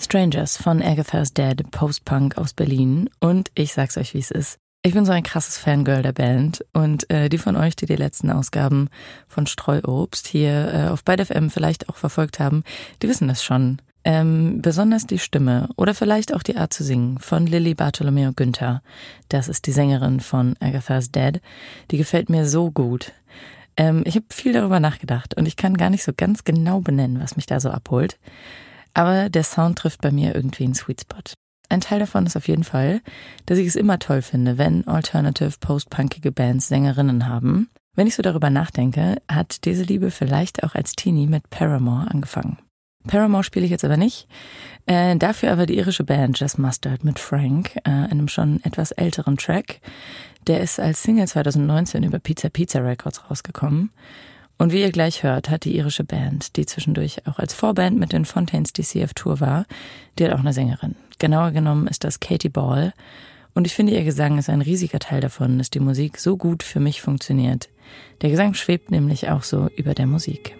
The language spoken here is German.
Strangers von Agatha's Dead, Post-Punk aus Berlin. Und ich sag's euch, wie es ist. Ich bin so ein krasses Fangirl der Band und die von euch, die letzten Ausgaben von Streuobst hier auf Byte FM vielleicht auch verfolgt haben, die wissen das schon. Besonders die Stimme oder vielleicht auch die Art zu singen von Lilly Bartholomew Günther. Das ist die Sängerin von Agatha's Dead. Die gefällt mir so gut. Ich habe viel darüber nachgedacht und ich kann gar nicht so ganz genau benennen, was mich da so abholt. Aber der Sound trifft bei mir irgendwie einen Sweet Spot. Ein Teil davon ist auf jeden Fall, dass ich es immer toll finde, wenn alternative, post-punkige Bands Sängerinnen haben. Wenn ich so darüber nachdenke, hat diese Liebe vielleicht auch als Teenie mit Paramore angefangen. Paramore spiele ich jetzt aber nicht, dafür aber die irische Band Just Mustard mit Frank, einem schon etwas älteren Track. Der ist als Single 2019 über Pizza Pizza Records rausgekommen. Und wie ihr gleich hört, hat die irische Band, die zwischendurch auch als Vorband mit den Fontaines DC auf Tour war, die hat auch eine Sängerin. Genauer genommen ist das Katie Ball. Und ich finde, ihr Gesang ist ein riesiger Teil davon, dass die Musik so gut für mich funktioniert. Der Gesang schwebt nämlich auch so über der Musik.